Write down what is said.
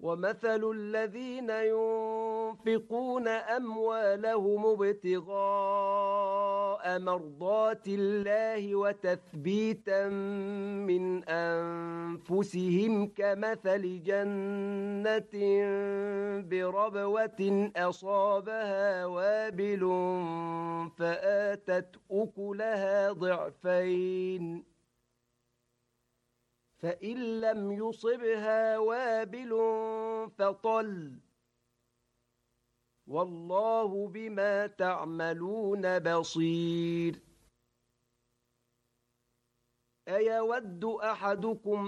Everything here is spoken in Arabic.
ومثل الذين ينفقون أموالهم ابتغاء مرضات الله وتثبيتا من أنفسهم كمثل جنة بربوة أصابها وابل فآتت أكلها ضعفين فإن لم يصبها وابل فطل والله بما تعملون بصير أيود أحدكم